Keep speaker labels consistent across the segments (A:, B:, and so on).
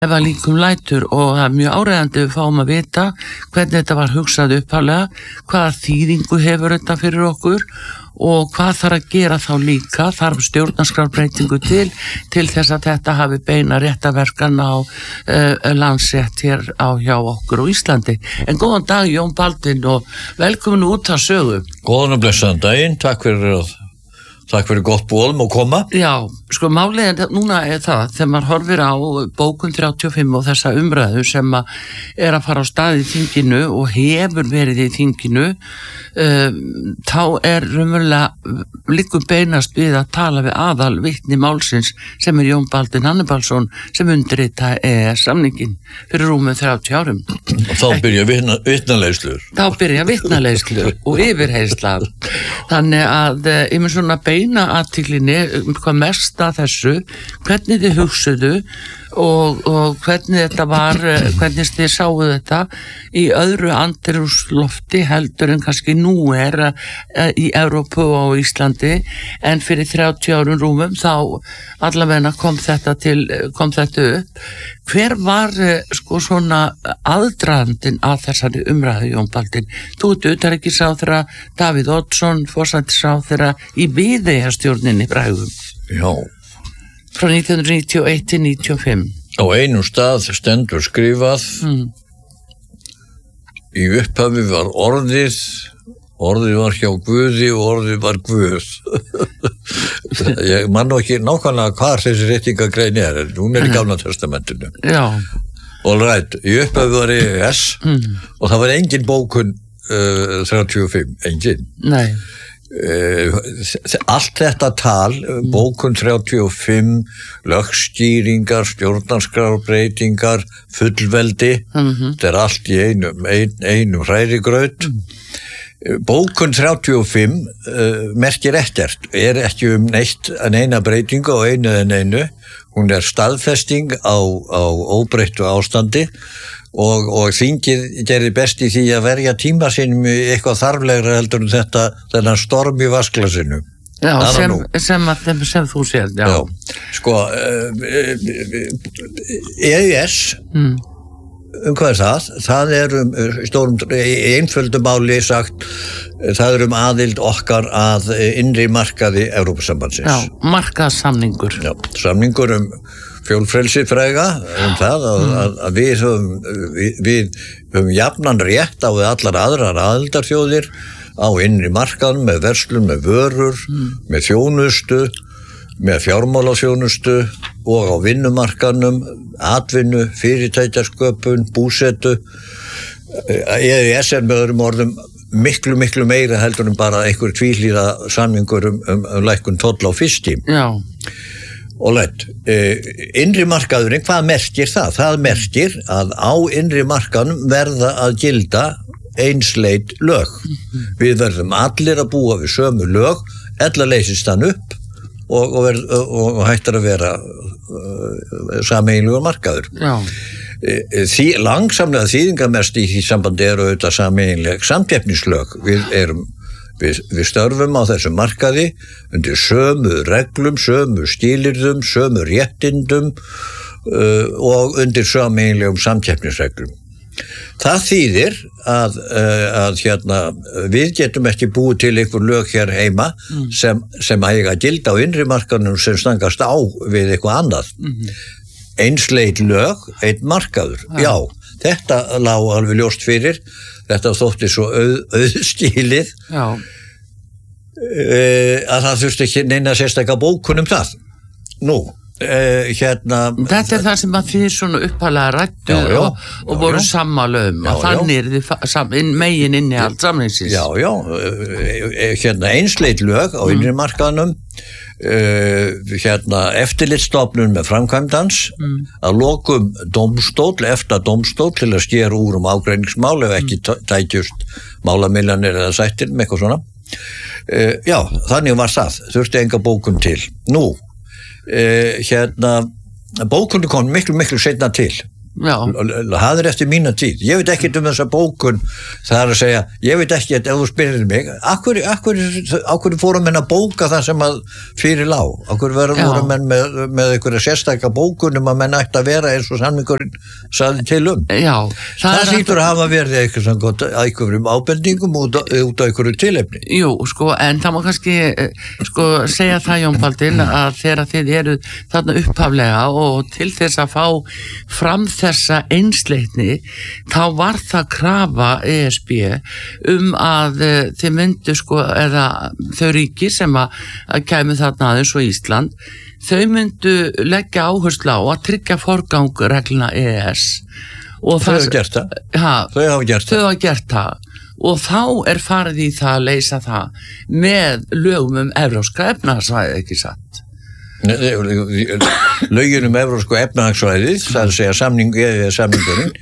A: ef að líkum lætur og það mjög áreiðandi við fáum að vita hvernig þetta var hugsað upphaflega, hvaða þýðingu hefur þetta fyrir okkur og hvað þarf að gera þá líka, þarf stjórnarskrárbreytingu til þess að þetta hafi beina réttaverkan á landsrétt hér hjá okkur á Íslandi. En góðan dag Jón Baldvin og velkomin út að sögu.
B: Góðan og blessaðan daginn, takk fyrir gott boðum að koma.
A: Já, sko málið núna það, þegar maður horfir á bókun 35 og þessa umræðu sem að fara á stað í þinginu og hefur verið í þinginu, þá raunverulega liggur beinast við að tala við aðal vitni málsins sem Jón Baldvin Hannibalsson sem undirrita samningin fyrir rúmum 30 árum.
B: Og þá byrja vitnaleiðslur.
A: Þá byrja vitnaleiðslur og yfirheyrsla. Þannig að ég mun svona beina athyglinni hvað mest að þessu, hvernig þið hugsuðu og hvernig þetta var, hvernig þið sáu þetta í öðru andrúmslofti heldur en kannski nú í Evrópu og Íslandi, en fyrir 30 árum rúmum þá allavega kom þetta upp. Hver var sko svona aðdragandinn að þessari umræðu, Jón Baldvin? Þú ert utanríkisráðherra, Davíð Oddsson forsætisráðherra í Viðeyjarstjórninni Bræðum.
B: Já.
A: Frá 1991 til 95.
B: Á einum stað stendur skrifað, í upphafi var orðið var hjá Guði og orðið var Guð. Ég man nú ekki nákvæmlega hvað þessi réttingagrein en hún í Gamla testamentinu.
A: Já.
B: All right, í upphafi var EES og það var engin bókun 35, engin.
A: Nei.
B: Allt þetta tal, bókun 35, lögstýringar, stjórnarskrárbreytingar, fullveldi, þetta allt í einum hrærigraut. Bókun 35 merkir ekkert, ekki neina breytingu á einu, hún staðfesting á óbreyttu ástandi og þingið gerði best í því að verja tíma sínum í eitthvað þarflegra heldur en þennan storm í vasklasinu.
A: Já, sem þú sér, já.
B: Sko, EES, hvað það? Það stórum, í einföldu máli sagt, það aðild okkar að innri markaði Evrópusambandsins.
A: Já, markaðssamningur.
B: Já, samningur fjölfrelsi fræga, það að við höfum jafnan rétt á við allar aðrar aðildarþjóðir á innri markaðnum með verslun, með vörur, með þjónustu, með fjármálaþjónustu og á vinnumarkaðnum, atvinnu, fyrirtækjasköpun, búsetu. EES með öðrum orðum miklu meira heldur en bara einhver tvíhlýða samningur lækkun tolla á fiski.
A: Já.
B: Og innri markaðurinn, hvað merkir það? Það merkir að á innri markaðnum verða að gilda einsleit lög. Við verðum allir að búa við sömu lög, ella leysist hann upp og hættar að vera sameiginlegur markaður.
A: Já.
B: Langsamlega þýðingamest í því sambandi auðvitað sameiginleg samkeppnislög. Við störfum á þessum markaði undir sömu reglum, sömu skilyrðum, sömu réttindum og undir sameiginlegum samkeppnisreglum. Það þýðir að við getum ekki búið til einhver lög hér heima sem eiga að gilda á innri markaðnum sem stangast á við eitthvað annað. Einsleit lög, einn markaður. Já, þetta lá alveg ljóst fyrir. Þetta þótti svo auðskilið að það þurfti ekki neina sérstaka bókun það. Nú,
A: Þetta það sem að þið svona uppalega rættu og voru sammála að þannig megin inni allt samningsins.
B: Einsleit lög á innri markaðnum, eftirlitsstofnun með framkvæmdans, að lokum EFTA-dómstól til að skera úr ágreiningsmál ef ekki tækjust málamiljanir eða sættir með eitthvað svona. Þannig var það, þurfti enga bókun til. Nú, bókunni kom miklu seinna til. það eftir mína tíð. Ég veit ekkert þessa bókun, það að segja, ég veit ekkert ef þú spyrir mig, akkur fórum menn að bóka það sem að fyrir lá, akkur voru menn með einhverja sérstæka bókunum að menn ætti að vera eins og samningurinn sagði til það hlýtur að hafa verið eitthvað sem gott að einhverjum ábendingum út á einhverju tilefni.
A: Jú, en það má kannski segja það, Jón Baldvin, að þegar þið eru þarna upphaflega og til þess að fá fram þessa einsleitni, þá var það krafa ESB að þið myndu eða þau ríki sem að kæmu þarna aðeins og Ísland, þau myndu leggja áherslu á að tryggja forgangregluna EES. Og
B: þau hafa gert það. Þau hafa gert það.
A: Og þá farið í það að leysa það með lögum evrópska efnahagssvæðið, ekki satt?
B: Lögin evrópska efnahagssvæðið, það að segja samningurinn,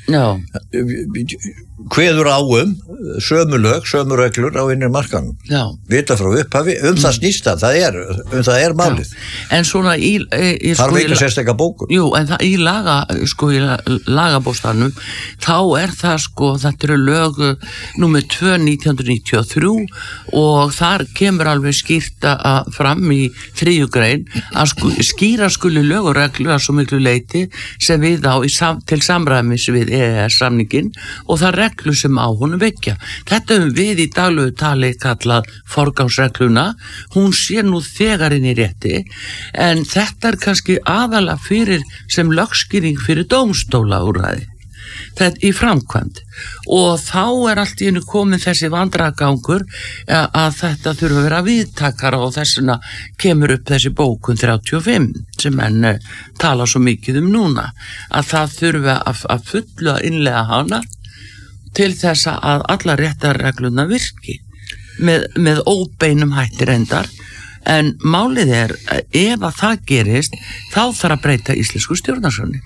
B: kveður á sömu lög, sömu reglur á innri markanum. Vita frá upphafi, það snýst það er málið.
A: En svona
B: þarf ekki að sérstaka bókun.
A: Jú, en það í lagabóstanum, þá það þetta eru lög númer 2/1993 og þar kemur alveg skýrt fram í 3. grein að skýra skuli lög og reglur að svo miklu leyti sem við á til samræmis við EES-samningin og það reglu sem á honum byggja. Þetta við í daglegu tali kallað forgangsregluna, hún sé nú þegar inn í rétti, en þetta kannski aðalega fyrir sem lögskýring fyrir dómstóla úrræði. Þetta í framkvæmd og þá allt í einu komin þessi vandragangur að þetta þurfa að vera viðtakara og þessuna kemur upp þessi bókun 35 sem menn tala svo mikið núna, að það þurfa að fulla innlega hana til þess að alla réttarregluna virki með óbeinum hætti reyndar, en málið ef að það gerist þá þarf að breyta íslensku stjórnarskránni.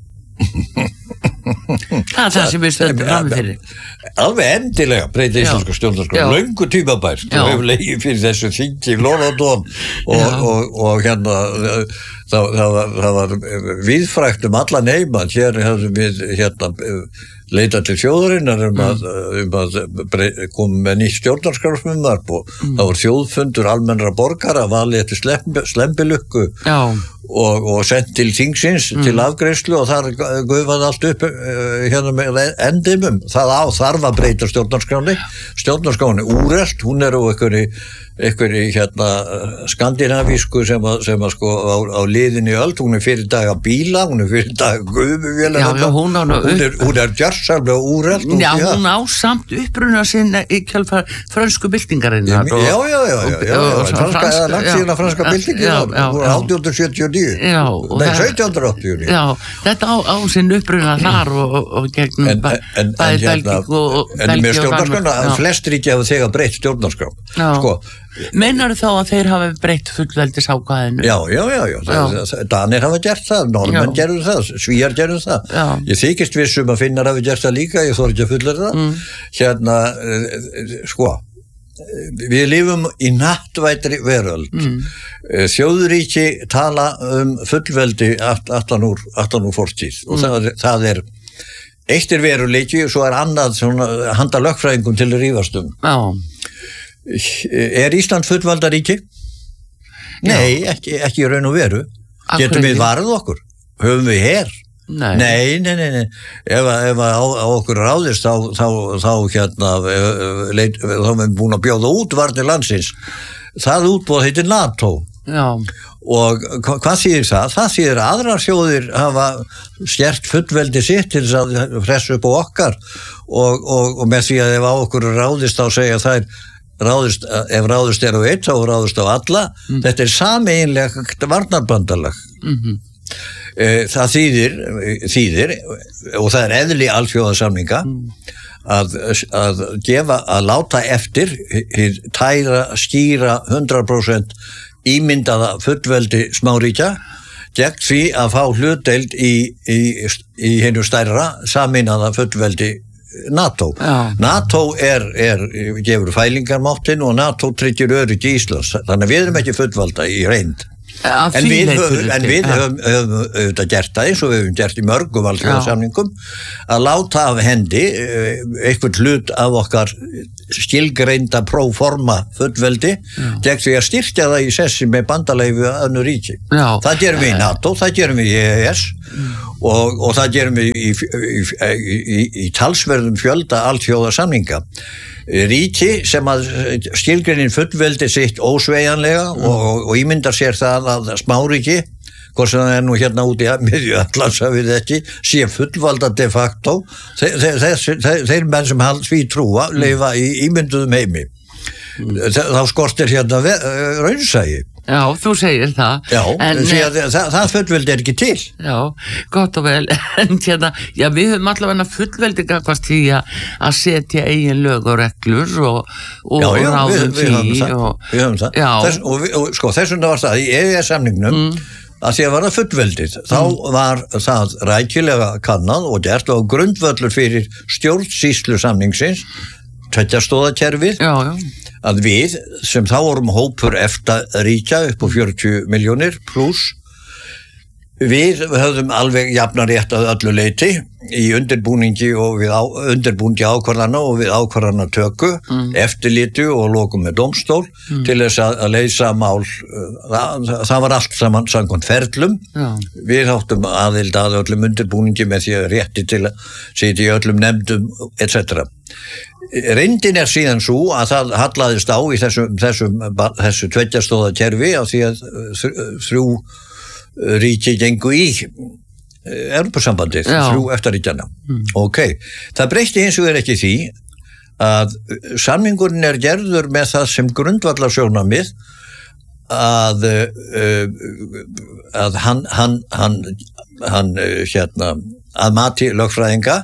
A: Það það sem við stöndum fram fyrir.
B: Alveg endilega breyta íslensku stjórnarskrá, löngu tímabært og hefur legið fyrir þessu þingi Lónadón og hérna það var víðfrægt allan heimann. Hér hefðum við leita til þjóðarinnar að koma með nýtt stjórnarskrárfrumvarp og það var þjóðfundur almennra borgara valið eftir slembilukku og sendt til þingsins til afgreiðslu og þar gufaði allt upp með endimum. Það þarf að breyta stjórnarskránni úrelt, hún á einhverju skandinavísku sem á liðinni öld, hún fyrir daga bíla, hún fyrir daga gufuvélar, hún gjörsamlega úrelt.
A: Já, hún á samt uppruna sinna í kjölfar frönsku byltingarinnar.
B: Langt franska byltingin, hún 1879, nei 1789.
A: Já, þetta á sinn uppruna þar og gegnum bæði Belgíu og
B: með stjórnarskránna, flest ríki hafa þegar breytt stjórnarskrá.
A: Meinarðu þá að þeir hafa breytt fullveldisákvæðinu?
B: Já. Danir hafa gert það, Norðmenn gerðu það, Svíar gerðu það. Ég þykist vissum að Finnar hafi gert það líka, ég þori ekki að fullera það. Við lifum í nattvætri veröld. Þjóðríki tala fullveldi aftan úr forstíð og það eitt veruleiki og svo annað handa lögfræðingum til að rífast Ísland fullvalda ríki? Nei, ekki í raun og veru. Getum við varð okkur? Höfum við her? Nei. Ef á okkur ráðist þá erum búin að bjóða út varnir landsins. Það útboð heitir NATO. Og hvað þýðir það? Það þýðir að aðrar þjóðir hafa skert fullveldi sitt til þess að fressa upp á okkar og með því að ef á okkur ráðist þá segja þær ef ráðust á einn þá ráðust á alla. Þetta sameiginlegt varnarbandalag. Það þýðir og það eðli alþjóðasamninga að láta eftir tæra, skýra 100% ímyndaða fullveldi smáríkja gegn því að fá hlutdeild í hinu stærra sameinaða fullveldi NATO. NATO gefur fælingarmáttin og NATO tryggir öryggi Íslands, þannig að við erum ekki fullvalda í reynd. En við höfum auðvitað gert það eins og við höfum gert í mörgum alþjóðasamningum að láta af hendi einhvern hlut af okkar skilgreinda próforma fullveldi gegn því að styrkja það í sessi með bandalagi við önnur ríki. Það gerum við í NATO, það gerum við í EES og það gerum við í talsverðum fjölda alþjóðasamninga. Ríki sem að skilgreinin fullveldi sitt ósveigjanlega og ímyndar sér það að smáríki, hvort sem það nú hérna út í miðju Atlantshafið ekki, sé fullvalda de facto, þeir menn sem því trúa lifa í ímynduðum heimi. Þá skortir hérna raunsæi.
A: Já, þú segir það.
B: Já, það fullveldi ekki til.
A: Já, gott og vel. En hérna, já, við höfum allavega fullveldi gangvast því að setja eigin lög og reglur og ráðum því.
B: Við höfum það. Og sko, þess vegna var það í EES-samningnum að því að var það fullveldið. Þá var það rækilega kannað og gert og grundvöllur fyrir stjórnsýslu samningsins, tveggjastoðakerfið, að við sem þá vorum hópur EFTA-ríkja upp á 40 milljónir pluss, við höfðum alveg jafnan rétt að öllu leyti í undirbúningi og við undirbúningi ákvarðana og við ákvarðana töku, eftirliti og lokum með dómstól til þess að leysa mál. Það var allt saman samkvæmt ferlum. Við áttum aðild að öllum undirbúningi með því að rétti til að sitja í öllum nefndum, etc. Reyndin síðan svo að það hallaðist á í þessu tveggjastoðakerfi af því að 3 ríki gengu í Evrópusambandið, 3 EFTA-ríkjanna. Það breytti hins vegar ekki því að samningurinn gerður með það sem grundvallarsjónarmið að hann að mati lögfræðinga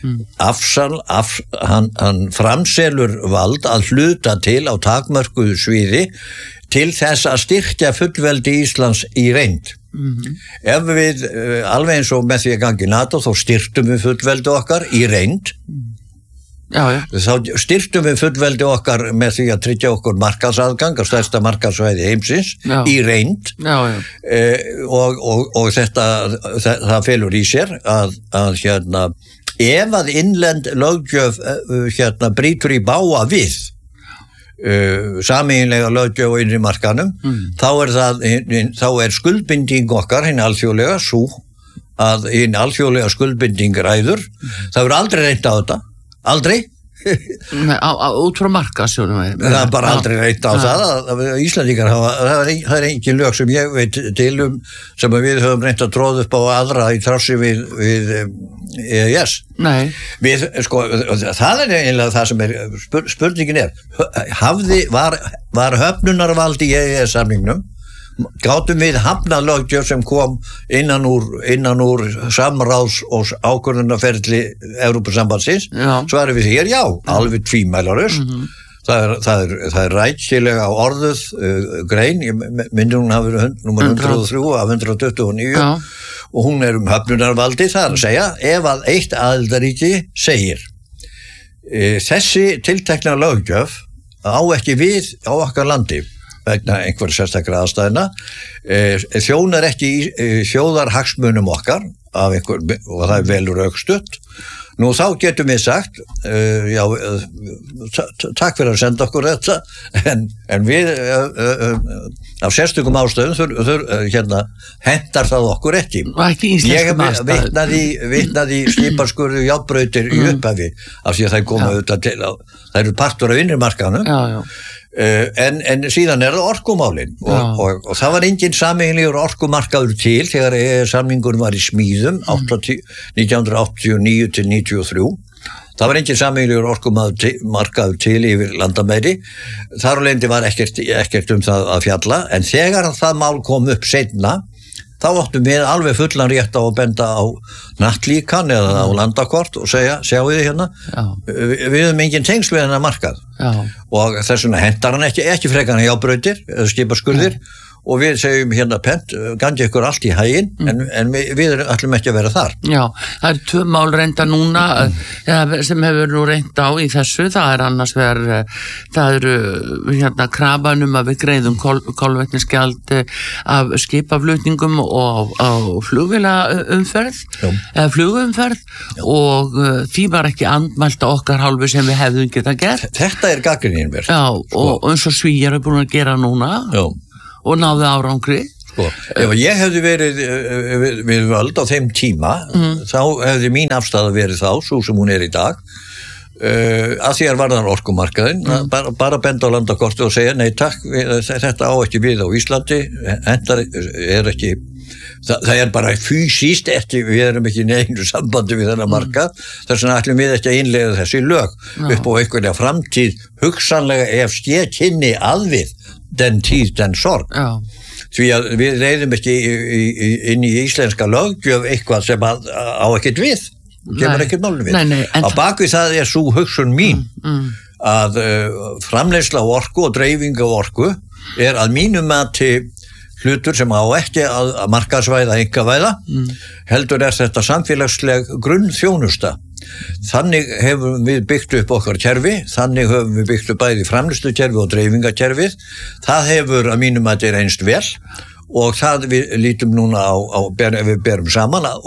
B: hann framselur vald að hluta til á takmörkuðu sviði til þess að styrkja fullveldi Íslands í reynd. Ef við alveg eins og með því að gangi NATO þá styrktum við fullveldi okkar í reynd. Þá styrktum við fullveldi okkar með því að tryggja okkur markaðsaðgang á stærsta markaðsvæði heimsins í reynd og það felur í sér að ef að innlend löggjöf brýtur í bága við sameiginlega löggjöf á innri markanum, þá er skuldbinding okkar hinn alþjóðlega svo að hinn alþjóðlega skuldbinding ræður. Það verður aldrei reynt á þetta, aldrei.
A: Út frá markaðssjónum.
B: Það er bara aldrei reynt á það að Íslandingar það er engin lög sem ég veit til sem við höfum reynt að tróða upp á aðra í trássi við EES.
A: Nei.
B: Það er eiginlega það sem spurningin var höfnunarvald í EES-samningnum, gátum við hafnað löggjöf sem kom innan úr samráðs og ákvörðunarferli Evrópusambandsins, svarið við hér alveg tvímælalaust. Það er rækilega orðuð grein, myndi hún hafi verið nummer 103 af 129 og hún er höfnunarvaldi, það er að segja ef að eitt aðildarríki segir þessi tiltekna löggjöf á ekki við á okkar landi vegna einhverja sérstakra aðstæðna, þjónar ekki þjóðarhagsmunum okkar og það er vel rökstutt. Nú þá getum við sagt takk fyrir að senda okkur þetta en við af sérstökum ástæðum hentar það okkur ekki. Ég vitnaði skiparskurðu járnbrautir í upphafi af því að það koma auðvitað til það eru partur af innri markaðnum en síðan það orkumálin og það var engin sameiginlegur orkumarkaður til þegar samningur var í smíðum 1989 til 93. Það var engin sameiginlegur orkumarkaður til yfir landamæri. Þar á leiðandi var ekkert það að fjalla en þegar það mál kom upp seinna þá áttum við alveg fullan rétt á að benda á nattlíkan eða á landakort og segja, sjáu þið hérna, við höfum engin tengsl við hennar markað og þess vegna hentar hann ekki frekar hann járnbrautir eða skiparskurðir og við segjum hérna pent, gangi ykkur allt í haginn, en við ætlum ekki að vera þar.
A: Já, það 2 mál reynda núna sem hefur nú reynd á í þessu, það annars vegar, það eru hérna krafanum að við greiðum kolvetnisgjald af skipaflutningum og á flugvélaumferð, eða flugumferð og því var ekki andmælt á okkar hálfu sem við hefðum geta gert.
B: Þetta gagnrýnin mér.
A: Já, og eins og Svíjar er búin að gera núna og náðu árangri.
B: Ef ég hefði verið við völd á þeim tíma, þá hefði mín afstaða verið þá, svo sem hún í dag, að því varðan orkumarkaðinn, bara benda á landakorti og segja, nei takk, þetta á ekki við á Íslandi, hendar ekki, það bara fysiskt ekki, við erum ekki neinu sambandi við þennan markað, þess vegna ætlum við ekki að innleiða þessi lög upp á einhverja framtíð, hugsanlega ef kynni að við den tíð, den sorg. Því að við reyðum ekki inn í íslenska löggjöf eitthvað sem á ekkert við, kemur ekkert málum við. Á bakvið það sú hugsun mín að framleiðsla á orku og dreifing á orku að mínu mati hlutur sem á ekki að markaðsvæða, einkavæða, heldur þetta samfélagsleg grunnþjónusta. Þannig hefum við byggt upp okkar kerfi, þannig höfum við byggt upp bæði framleiðslukerfi og dreifingakerfið. Það hefur að mínum að þetta reynst vel og það við lítum núna ef við berum saman að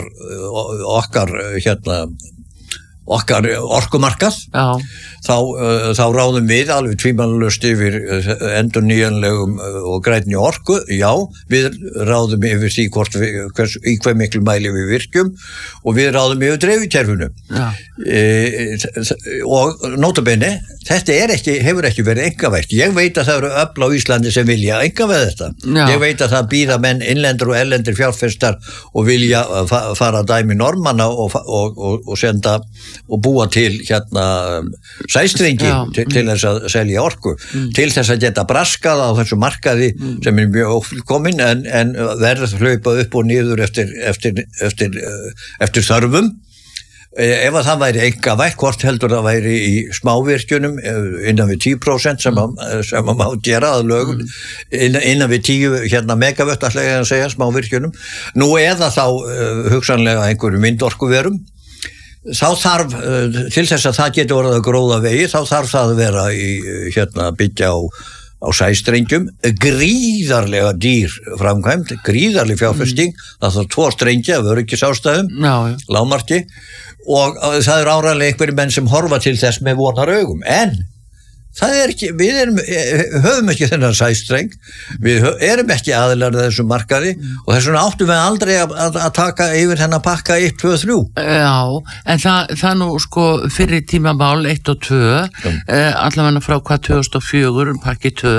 B: okkar orkumarkað, þá ráðum við alveg tvímælalaust yfir endurnýjanlegum og grænni orku, já, við ráðum yfir því í hve miklu mæli við virkjum og við ráðum yfir dreifikerfinu. Og notabene, þetta hefur ekki verið einkavætt. Ég veit að það eru öfl á Íslandi sem vilja einkavæða þetta. Ég veit að það bíða menn innlendir og erlendir fjárfestar og vilja fara að dæmi normanna og senda og búa til sæstrengi til þess að selja orku, til þess að geta braskað á þessu markaði sem mjög ófullkomin en verð hlaupa upp og niður eftir þörfum. Ef að það væri einkavætt, hvort heldur það væri í smávirkjunum innan við 10% sem að má gera að lögum, innan við 10 megavött ætla ég að segja smávirkjunum, nú eða þá hugsanlega einhverjum vindorkuverum, þá þarf, til þess að það geti orðið að gróða vegi, þá þarf það að vera í byggja á sæstrengjum, gríðarlega dýr framkvæmd, gríðarleg fjárfesting, það þarf 2 strengi af öryggisástæðum, lágmarki, og það eru áreiðanlega einhverjir menn sem horfa til þess með vonaraugum, en það ekki, höfum ekki þennan sæstreng, við erum ekki aðilar að þessu markaði og þess vegna áttum við aldrei að taka yfir þennan pakka 1, 2, 3.
A: Já, en það nú sko fyrir tímamál 1 og 2, allavega frá hvað 2004, pakki 2,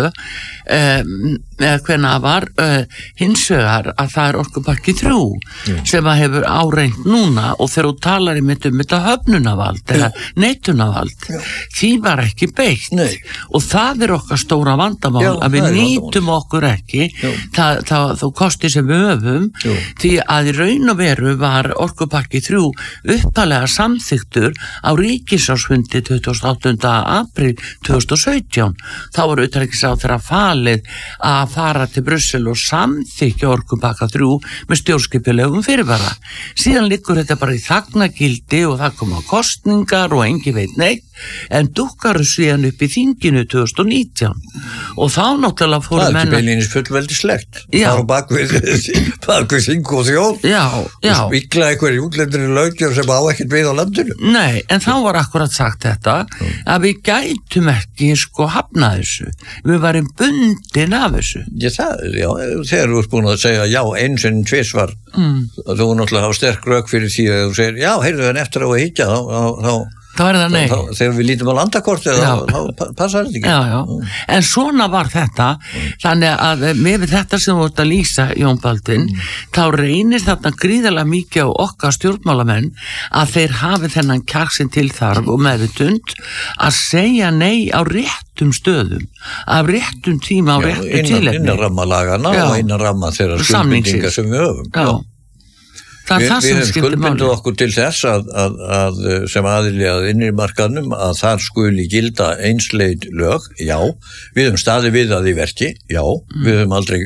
A: hvenær var hins vegar að það orkupakki 3 sem að hefur áreint núna og þegar þú talar þetta höfnunavald eða neitunavald, því var ekki beitt. Og það okkar stóra vandamál að við nýtum okkur ekki þá kosti sem við höfum því að í raun og veru var orkupakki 3 uppalega samþyktur á ríkisársfundi 28. apríl 2017. Þá var utanríkisráðherra falið að fara til Brussel og samþykja orkupakka 3 með stjórnskipulegum fyrirvara. Síðan liggur þetta bara í þagnagildi og það koma kostningar og engi veit neitt, en dukkar síðan upp í þinginu 2019 og þá náttúrulega fóru menn. Það
B: ekki beinlínis fullveldislegt. Það var bakvið þing og þjóð og spikla einhverju útlendri löggjöf sem á ekkert við á landinu.
A: Nei, en þá var akkurat sagt þetta að við gætum ekki hafna þessu. Við varum bundin af þessu.
B: Þegar þú ert búin að segja já, einu sinni tvisvar, þú náttúrulega hafa sterk rök fyrir því að þú segir, já, heyrðu en eftir á að higgja, þá
A: er það nei.
B: Þegar við lítum á landakorti þá passar þetta ekki.
A: Já. En svona var þetta, þannig að með þetta sem þú ert að lýsa, Jón Baldvin, þá reynir þarna gríðarlega mikið á okkar stjórnmálamenn að þeir hafi þennan kjarksin til þarf og meðvitund að segja nei á réttum stöðum, af réttum tíma á réttum tilefni.
B: Innan ramma lagana og innan ramma þeirra skuldbindinga sem við höfum.
A: Það er það sem skiptir máli.
B: Við skuldbundum okkur til þess að sem aðili að innri markaðnum að þar skuli gilda einsleit lög, já, við höfum staðið við að í verki, já, við höfum aldrei,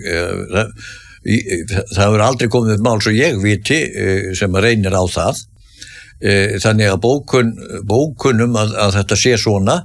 B: það hefur aldrei komið upp mál svo ég viti sem reynir á það, þannig að bókunum að þetta sé svona,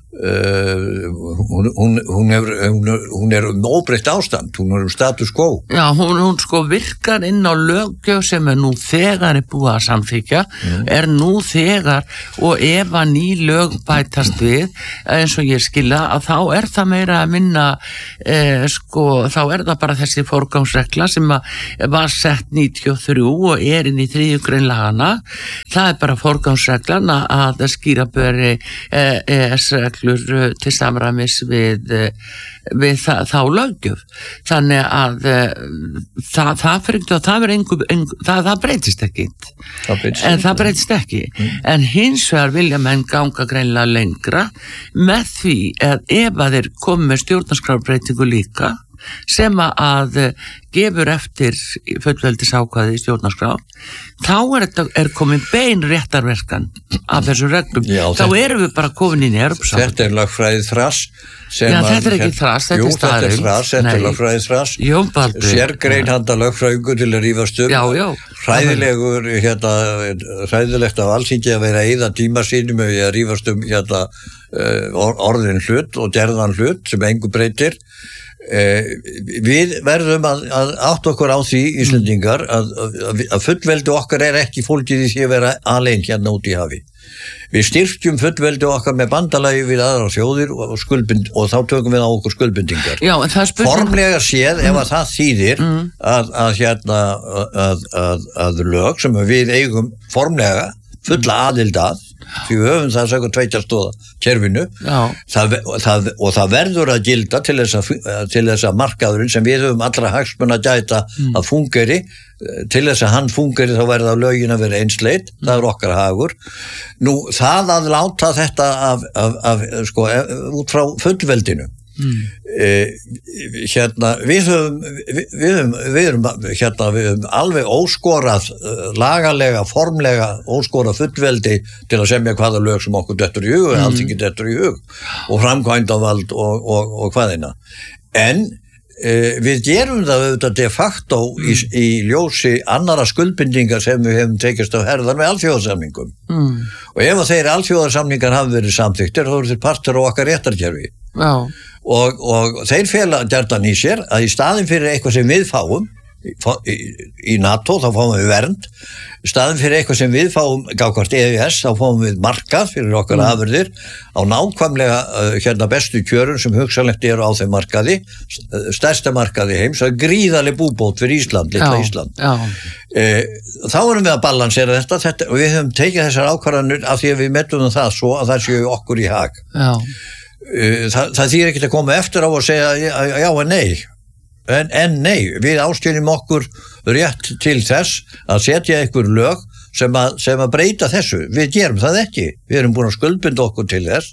B: hún er óbreytt ástand, hún er status quo.
A: Já, hún sko virkar inn á löggjöf sem nú þegar búið að samþykja, nú þegar og ef að ný lög bætast við, eins og ég skilja að þá það meira að minna sko, þá það bara þessi forgangsregla sem var sett 93 og inn í 3. grein laganna, það bara forgangsreglan að skýra beri EES-reglur til samræmis við þá löggjöf. Þannig að það breytist ekki. Það breytist ekki. En hins vegar vilja menn ganga greinilega lengra með því að ef að þeir komi með stjórnarskrárbreytingu líka sem að gefur eftir fullveldisákvæði í stjórnarskrá, þá komin bein réttarverkan af þessu reglum. Já, þá erum við bara komin inn í Evrópusambandið.
B: Þetta lögfræðið þras.
A: Þetta ekki þras, þetta staðurinn.
B: Þetta lögfræðið þras. Sérgrein handa lögfræðingur til að rífast hræðilegur, hræðilegt af Alþingi að vera að eyða tíma sínum að rífast orðin hlut og gerðan hlut sem engu breytir. Við verðum að átta okkur á því Íslendingar að fullveldi okkar ekki fólkið í því að vera alene hérna út í hafi. Við styrkjum fullveldi okkar með bandalagi við aðra þjóðir og þá tökum við á okkur skuldbindingar.
A: Já,
B: formlega séð ef að það þýðir að lög sem við eigum formlega fulla aðild að, því við höfum það sagði tveitjarstóða kerfinu og það verður að gilda til þess að markaðurinn sem við höfum allra hagsmuna að gæta að fungeri, til þess að hann fungeri þá verða lögin að vera einsleit, það er okkar hagur. Nú það að láta þetta út frá fullveldinu, við höfum alveg óskorað lagalega, formlega óskorað fullveldi til að semja hvaða lög sem okkur dettur í hug, Alþingi dettur í hug og framkvæmdavald og hvaðina. En við gerum það auðvitað de facto í ljósi annara skuldbindingar sem við hefum tekist á herðan með alþjóðasamningum. Og ef að þeir alþjóðasamningar hafi verið samþykktir, þá eru þeir partur á okkar réttarkerfi. Og þeir fela gjarnan í sér að í staðin fyrir eitthvað sem við fáum í NATO, þá fáum við vernd, í staðin fyrir eitthvað sem við fáum gagnvart EES, þá fáum við markað fyrir okkar afurðir á nákvæmlega bestu kjörun sem hugsanlegt eru á þeim markaði, stærsta markaði heims, það gríðarleg búbót fyrir Ísland, litla Ísland. Þá erum við að balansera þetta og við höfum tekið þessar ákvarðanir af því að við metum það svo að það séu okkur í hag. Það þýr ekki að koma eftir á og segja já en nei. En nei, við áskilum okkur rétt til þess að setja einhver lög sem að breyta þessu. Við gerum það ekki. Við erum búin að skuldbinda okkur til þess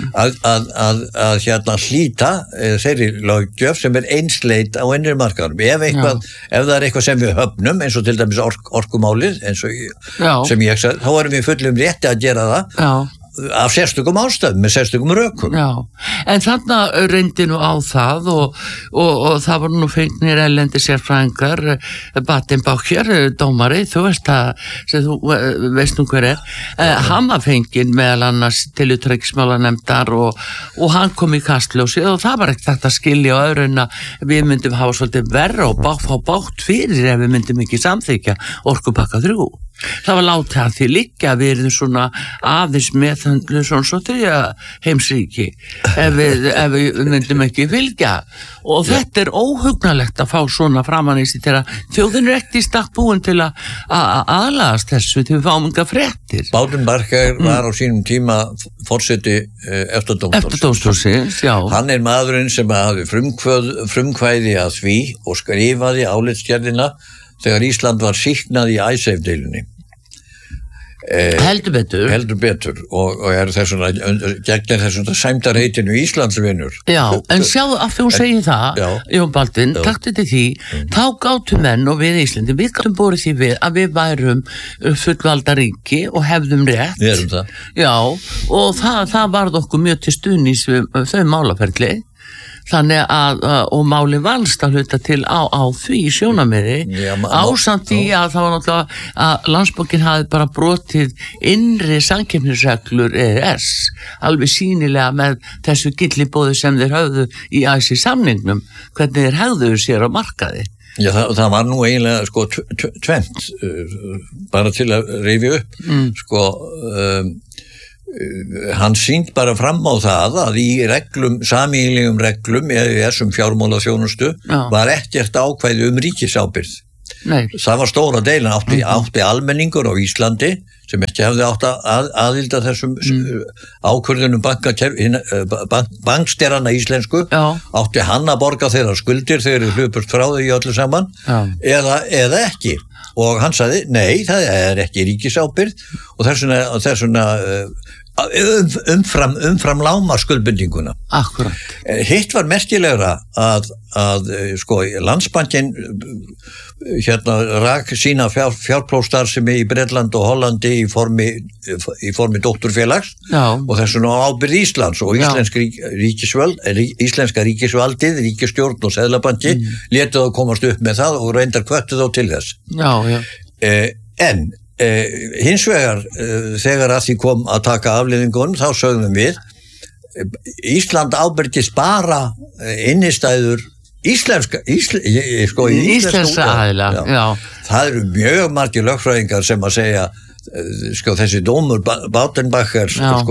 B: að hlíta þeirri löggjöf sem einsleit á innri markaðnum. Ef það er eitthvað sem við höfnum, eins og til dæmis orkumálið, sem ég sagði, þá erum við fullum rétti að gera það. Af sérstökum ástæðum, með sérstökum rökum.
A: Já, en þarna reyndi nú á það og það voru nú fengnir erlendi sérfræðingar, Battenbacher, dómari, þú veist það, sem þú veist nú hver hann var fenginn meðal annars til utanríkismálanefndar og hann kom í kastljósið og það var ekkert hægt að skilja á öðru en að við myndum hafa svolítið verra og fá bátt fyrir ef við myndum ekki samþykja orkupakka 3. Það var látið að því líka að við erum svona aðeins meðhöndlu svona svo þriðja heimsríki ef við myndum ekki fylgja og þetta er óhugnalegt að fá svona framan í sig þegar þjóðin er ekki stakk búin til að aðlagast þessu til við fáum enga fréttir.
B: Battenbacher var á sínum tíma forseti
A: EFTA-dómstólsins, já.
B: Hann er maðurinn sem hafði frumkvæði að því og skrifaði álitsgerðina þegar Ísland var sýknað í Icesave-deilunni.
A: Heldur betur
B: og þessuna gegnir þessuna sæmdarheitinu Íslandsvinur.
A: Já, en sjáðu af því hún segir það, Jón Baldvin, taktu til því, þá gátu menn og við Íslandi, við gátum borið því við að við værum fullvalda ríki og hefðum rétt.
B: Við erum það.
A: Já, og það varð okkur mjög til stuðnings við þau málaferli. Þannig og máli valst að hluta til á því sjónarmiði ásamt því að það var náttúrulega að Landsbankinn hafi bara brotið innri samkeppnisreglur EES alveg sýnilega með þessu gillibóði sem þeir höfðu í ASI-samningnum, hvernig þeir höfðu sér á markaði.
B: Já, það var nú eiginlega sko tvennt, bara til að rifja upp, hann sýnt bara fram á það að í sameiginlegum reglum þessum fjármálaþjónustu var ekkert ákvæði ríkisábyrgð.
A: Nei.
B: Það var stóra deilan, átti almenningur á Íslandi sem ekki hefði átt aðild að þessum ákvörðunum bankstjarana íslensku, átti hann að borga þeirra skuldir þegar þeir hlupust frá þau í öllu saman eða ekki. Og hann sagði, nei, það er ekki ríkisábyrgð og þessuna umfram láma skuldbindinguna.
A: Akkurat.
B: Hitt var merkilegra að Landsbankinn rak sína fjárprófstarfsemi í Bretland og Hollandi í formi dótturfélags og þessuna ábyrgð Íslands og íslenska ríkisvaldið, ríkisstjórn og seðlabanki létu þá komast upp með það og reyndar hvöttu þá til þess. En hins vegar þegar að því kom að taka afleiðingunum þá sögðum við Ísland ábyrgist bara innistæður íslenska aðila. Það eru mjög margir lögfræðingar sem að segja þessi dómur Bautenbacher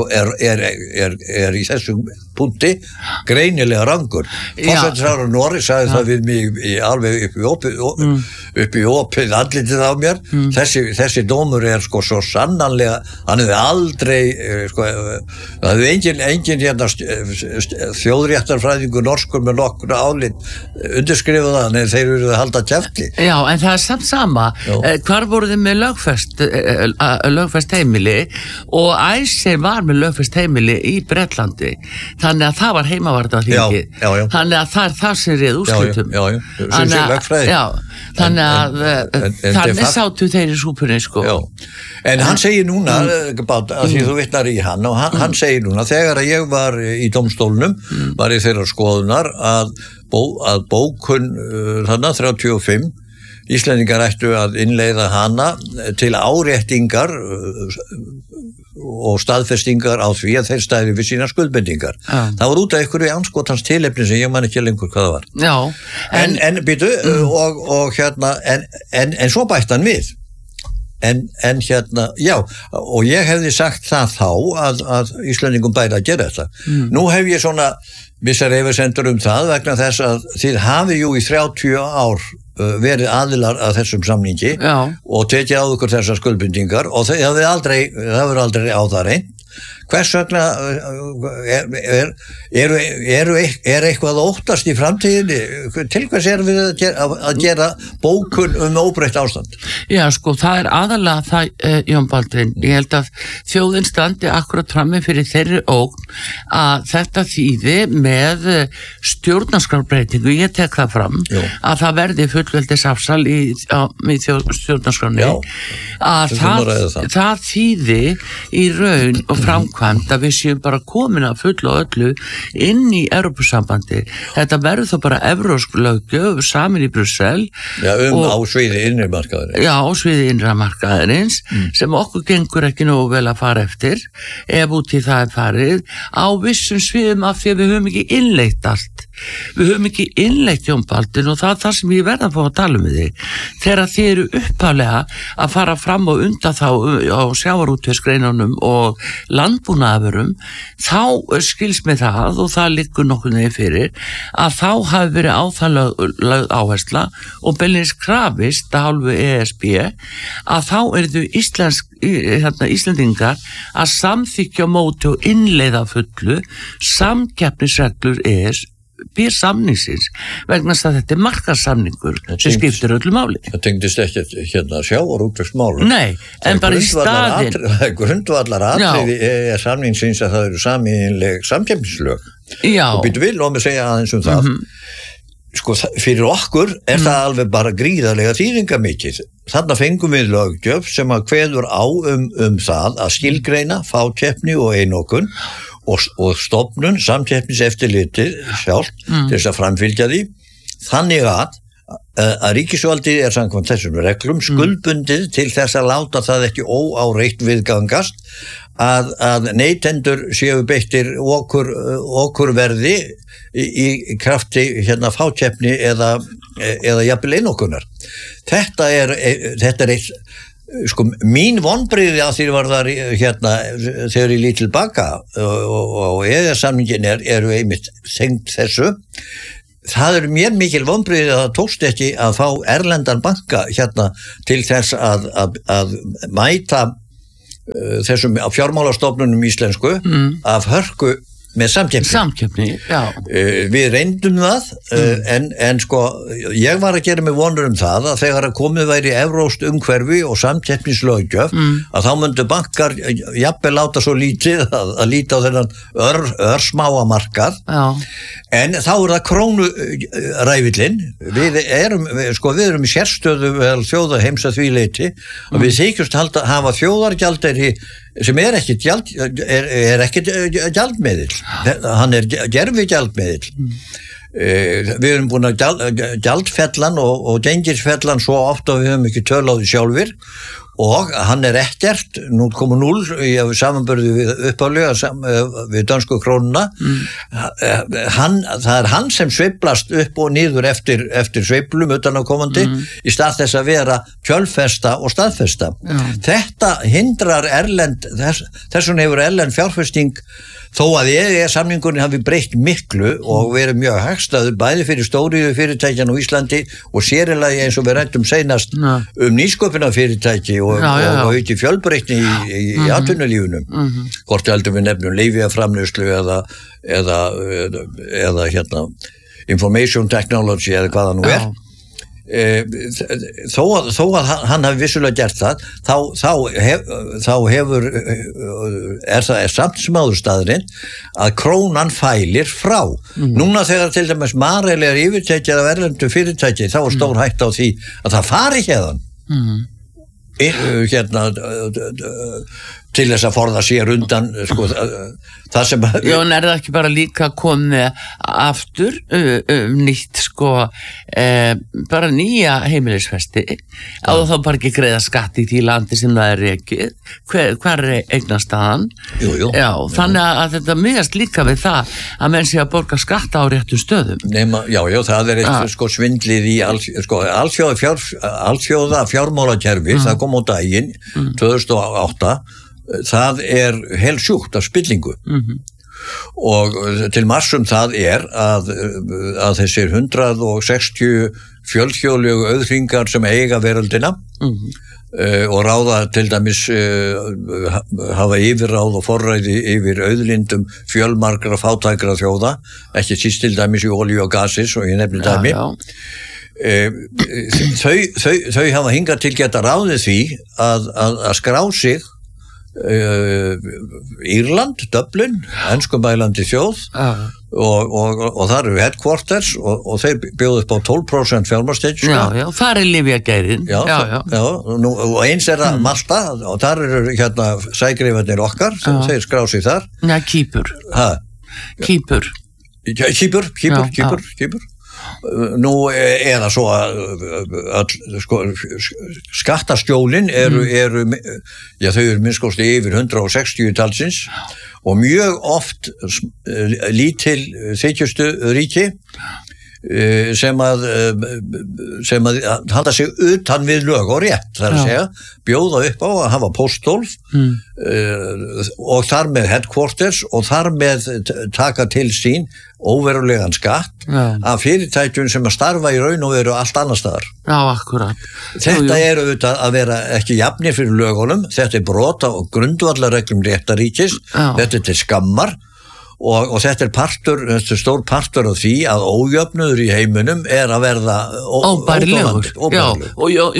B: er í þessum punkti greinilega rangur. Forsætisráðherra Noregs sagði það við mig alveg upp í opið andlitið á mér. Þessi dómur er svo sannanlega, hann hefði aldrei það hefði engin þjóðréttarfræðingur norskur með nokkur álit undirskrifað það, en þeir eru að halda kjafti.
A: Já, en það er samt sama. Hvar voru þið með lögfest heimili og Æsir var með lögfest heimili í Bretlandi, þannig að það var heimavarðarþingi, þannig að það er það sem réð úrslitum. Þannig sátu þeir í súpunni
B: En hann segir núna að því þú vitnar í hann og hann segir núna, þegar ég var í dómstólnum var ég þeirra skoðunar að bókun þannig 35 Íslendingar ættu að innleiða hana til áréttingar og staðfestingar á því að þeir stæði við sína skuldbindingar. Það var út af einhverju anskotans tilefni sem ég man ekki lengur hvað það var. En býtu, en svo bætti hann við. Og ég hefði sagt það þá að Íslendingum bæri að gera þetta. Nú hef ég svona vissar efasemdir það vegna þess að þið hafi jú í 30 ár verið aðilar að þessum samningi og tekið á ykkur þessar skuldbindingar og það verður aldrei á það reynd. Hvers vegna er eitthvað óttast í framtíðinni? Til hvers erum við að gera bókun óbreytt ástand?
A: Já, það er aðalega það, Jón Baldvin, ég held að þjóðin standi akkurat frammi fyrir þeirri ógn að þetta þýði með stjórnarskrárbreytingu, ég tek það fram, að það verði fullveldisafsal í stjórnarskránni, að það þýði í raun og framkvæmd að við séum bara komin að fulla og öllu inn í Evrópusambandi. Þetta verður þá bara evrópsk löggjöf samin í Brussel
B: á sviði innri markaðarins.
A: Já, á sviði innri markaðarins sem okkur gengur ekki nógu vel að fara eftir ef út í það er farið á vissum sviðum af því að við höfum ekki innleitt allt. Við höfum ekki innleitt Jón Baldvin og það er það sem ég verð að fá að tala með þig. Þegar þið eru upphaflega að fara fram og undan þá á sjávarútvegsgreinunum og landbúnaðarvörum, þá skils með það og það liggur nokkuð niður fyrir að þá hafi verið á það lögð áhersla og beinlínis krafist að hálfu ESB að þá eru Íslendingar að samþykkja móti og innleiða fullu samkeppnisreglur ES býr samningsins vegna þess að þetta markaðssamningur sem skiptir öllu máli.
B: Það tengdist ekki sjávarútvegsmálum.
A: Nei, en bara í staðinn.
B: Það er grundvallar atriði samningsins að það eru sameiginleg samkeppnislög.
A: Já.
B: Og býtu við, lóð mig segja aðeins það. Sko, fyrir okkur það alveg bara gríðarlega þýðingamikið. Þarna fengum við löggjöf sem að kveður á það að skilgreina, fákeppni og einokun og stofnun samkeppniseftirlitið sjálft til þess að framfylgja því. Þannig að ríkisvaldið samkvæmt þessum reglum skuldbundið til þess að láta það ekki óáreitt viðgangast að neytendur séu beittir okurverði í krafti fákeppni eða jafnvel einokunar. Þetta er eitt, sko, mín vonbrigði að því var þar þegar ég lít tilbaka og EES-samningin eru einmitt tengt þessu. Það mér mikil vonbrigði að það tókst ekki að fá erlendan banka til þess að mæta þessum fjármálastofnunum íslensku af hörku með samkeppni.
A: Já.
B: Við reyndum það en sko ég var að gera mig vonur það að þegar að komið væri evrópskt umhverfi og samkeppnislöggjöf að þá myndu bankar jafnvel láta svo lítið að líta á þennan örsmáa markað. Já. En þá það krónuræfillinn. Við erum í sérstöðu þjóða heims að því leyti og við þykjumst hafa þjóðargjaldeyri sem er ekkit gjaldmiðill. Hann gerfi gjaldmiðill. Við erum búin að gjaldfellan og gengisfellan svo oft og við höfum ekki tölu á því sjálfir og hann ekkert 0,0 í samanburði við uppálega við dönsku krónuna. Það hann sem sveiflast upp og niður eftir sveiflum utanaðkomandi í stað þess að vera kjölfesta og staðfesta. Þetta hindrar þessum hefur erlend fjárfesting þó að EES-samningurinn hafi breytt miklu og verið mjög hagstæður bæði fyrir stóriðu fyrirtækjan á Íslandi og sérilagi eins og við ræddum seinast nýsköpunarfyrirtæki og auki fjölbreytni í atvinnulífunum. Hvort heldur við nefnum lyfjaframleiðslu eða information technology eða hvað það nú er. Þó að hann hafi vissulega gert það þá hefur það samt sem áður staðurinn að krónan fælir frá. Núna þegar til dæmis Marel yfirtekið af erlendu fyrirtæki þá stór hætt á því að það fari hérðan til þess að forða sér undan sko, það sem
A: Já, en það ekki bara líka komið aftur nýtt sko bara nýja heimilisfesti að þá bara ekki greiða skatt í því landi sem það er rekið hver eignarstaðan. Já, þannig að þetta miðast líka við það að menn sé að borga skatt á réttum stöðum.
B: Já, það er eitt sko svindlið í alþjóða fjármálakerfi, það kom á daginn 2008. Það er helsjúkt af spillingu og til marsum það er að þessir 160 fjölþjóðlegu auðhringar sem eiga veröldina og ráða til dæmis hafa yfirráð og forræði yfir auðlindum fjölmargra fátækra þjóða, ekki síst til dæmis í olíu og gasis og ég nefni dæmi. Þau hafa hingað til geta ráðið því að skrá sig Írland, Dublin, enskumælandi þjóð og þar eru headquarters og þeir bjóðu upp á 12% fjármagnstekjuskatt.
A: Já, þar er lyfjageirin.
B: Já, og eins er það Malta og þar eru sægreifarnir okkar, þeir skrá sig þar.
A: Já, Kýpur. Kýpur.
B: Nú eða svo að skattaskjólin eru þau eru minnst yfir 160 talsins og mjög oft lítil þykjustu ríki sem að halda sig utan við lög og rétt, það að segja bjóða upp á að hafa pósthólf og þar með headquarters og þar með taka til sín óverulegan skatt af fyrirtækjum sem að starfa í raun og veru allt annar staðar.
A: Já, akkurat.
B: Þetta er auðvitað að vera ekki jafnir fyrir lögunum, þetta er brot á grundvallarreglum réttaríkis, þetta er til skammar og þetta er stór partur af því að ójöfnuður í heiminum að verða
A: óbærilegur. Já, og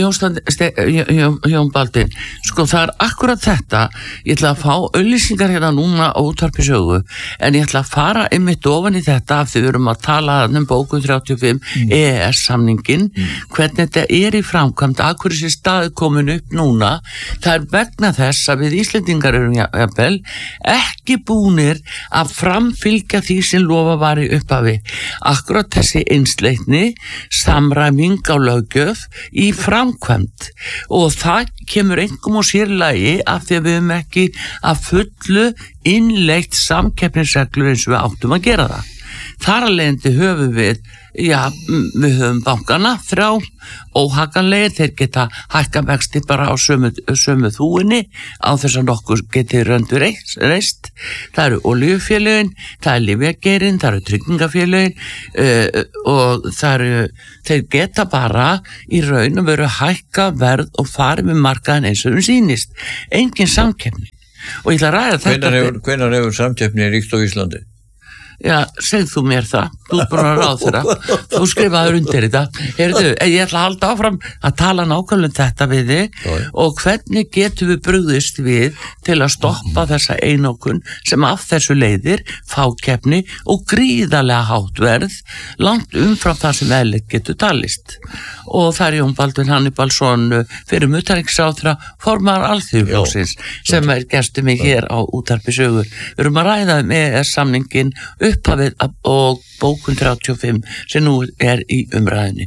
A: Jón Baldvin, sko það akkurat þetta, ég ætla að fá auglýsingar hérna núna á Útvarpi Sögu, en ég ætla að fara einmitt ofan í þetta af því við erum að tala bókun 35 EES-samningin, hvernig þetta í framkvæmd, að hverju sé staði komin upp núna, það vegna þess að við Íslendingar erum jafnvel ekki búnir að framfylgja því sem lofa var í upphafi. Akkurat þessi einsleitni, samræming á löggjöf í framkvæmd og það kemur einkum og sérlagi af því að við höfum ekki að fullu innleitt samkeppnisreglur eins og við áttum að gera það. Þar að leiðandi höfum við höfum bankana 3 óhaganlegir, þeir geta hækka vexti bara á sömu þúinni á þess að nokkur geti röndu reist. Það eru olíufélögin, það lyfjageirinn, það eru tryggingafélögin og þeir geta bara í raun og veru hækka verð og fari með markaðin eins og sýnist. Engin samkeppni. Og ég ætla að ræða þetta.
B: Hvenær hefur samkeppni ríkt á Íslandi?
A: Já, segð þú mér það, þú bara ráð þeirra, þú skrifaður undir þetta. Heyrðu, ég ætla að halda áfram að tala nákvæmlega þetta við þig og hvernig getum við brugðist við til að stoppa þessa einokun sem af þessu leiðir, fákeppni og gríðarlega hátt verð, langt umfram það sem eðlilegt getur talist. Og það Jón Baldvin Hannibalsson fyrir utanríkisráðherra, formaður Alþýðuflokksins, sem gestur mig hér á Útvarpi Sögu. Við erum að ræða EES-samningin upphafið og bókun 35 sem nú í umræðinni.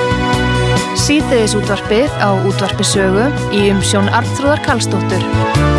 C: Síðdegisútvarpið á Útvarpi Sögu í umsjón Arnþrúðar Karlsdóttur.